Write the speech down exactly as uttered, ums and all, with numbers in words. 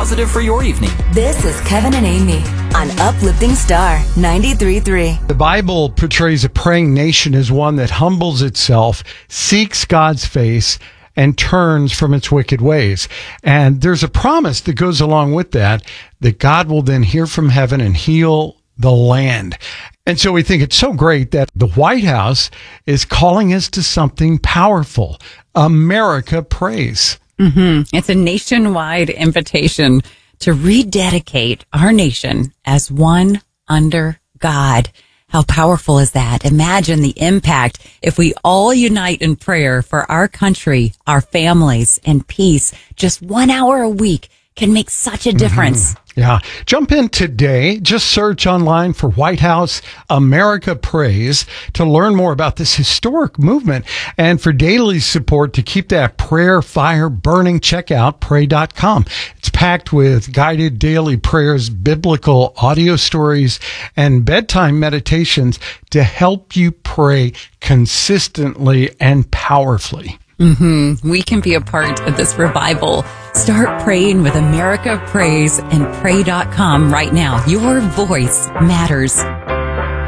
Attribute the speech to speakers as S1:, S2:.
S1: positive for your evening.
S2: This is Kevin and Amy on Uplifting Star ninety-three point three.
S3: The Bible portrays a praying nation as one that humbles itself, seeks God's face, and turns from its wicked ways. And there's a promise that goes along with that, that God will then hear from heaven and heal the land. And so we think it's so great that the White House is calling us to something powerful. America prays.
S4: Mm-hmm. It's a nationwide invitation to rededicate our nation as one under God. How powerful is that? Imagine the impact if we all unite in prayer for our country, our families, and peace. Just one hour a week can make such a difference.
S3: Mm-hmm. Yeah. Jump in today. Just search online for White House America Prays to learn more about this historic movement. And for daily support to keep that prayer fire burning, check out pray dot com. It's packed with guided daily prayers, biblical audio stories, and bedtime meditations to help you pray consistently and powerfully.
S4: Mm-hmm. We can be a part of this revival. Start praying with America Prays and pray dot com right now. Your voice matters.